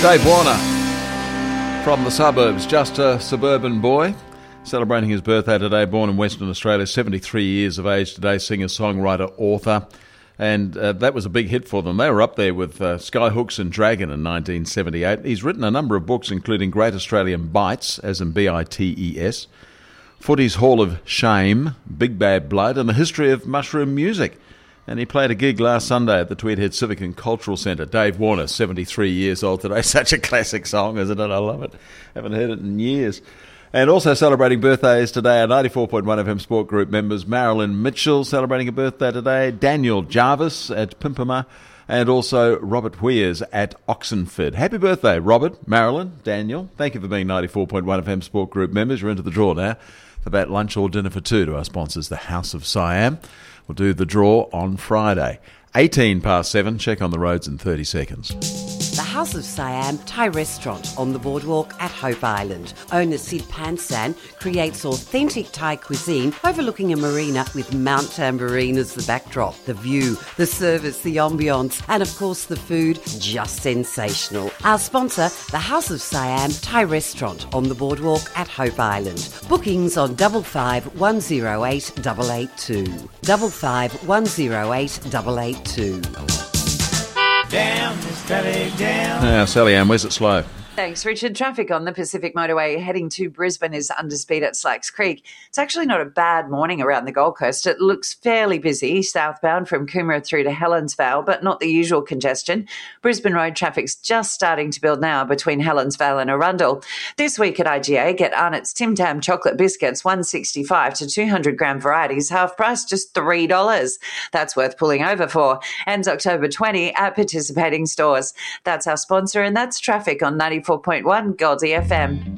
Dave Warner from the suburbs, just a suburban boy, celebrating his birthday today, born in Western Australia, 73 years of age today, singer, songwriter, author, and that was a big hit for them. They were up there with Skyhooks and Dragon in 1978. He's written a number of books, including Great Australian Bites, as in B-I-T-E-S, Footy's Hall of Shame, Big Bad Blood, and the history of mushroom music. And he played a gig last Sunday at the Tweed Head Civic and Cultural Centre. Dave Warner, 73 years old today. Such a classic song, isn't it? I love it. Haven't heard it in years. And also celebrating birthdays today are 94.1 FM Sport Group members Marilyn Mitchell celebrating a birthday today, Daniel Jarvis at Pimpama, and also Robert Weers at Oxenford. Happy birthday, Robert, Marilyn, Daniel. Thank you for being 94.1 FM Sport Group members. You're into the draw now for that lunch or dinner for two to our sponsors, the House of Siam. We'll do the draw on Friday. 18 past 7. Check on the roads in 30 seconds. The House of Siam Thai restaurant on the boardwalk at Hope Island. Owner Sid Pansan creates authentic Thai cuisine overlooking a marina with Mount Tambourine as the backdrop. The view, the service, the ambience, and of course the food, just sensational. Our sponsor, the House of Siam Thai restaurant on the boardwalk at Hope Island. Bookings on 55 108 882. 55 108 882. Down, Miss Sally, down. Now, Sally Ann, where's it slow? Thanks, Richard. Traffic on the Pacific Motorway heading to Brisbane is under speed at Slacks Creek. It's actually not a bad morning around the Gold Coast. It looks fairly busy southbound from Coomera through to Helensvale, but not the usual congestion. Brisbane Road traffic's just starting to build now between Helensvale and Arundel. This week at IGA, get Arnott's Tim Tam chocolate biscuits, 165 to 200 gram varieties, half price, just $3. That's worth pulling over for. Ends October 20 at participating stores. That's our sponsor, and that's traffic on 94.1 Goldie FM.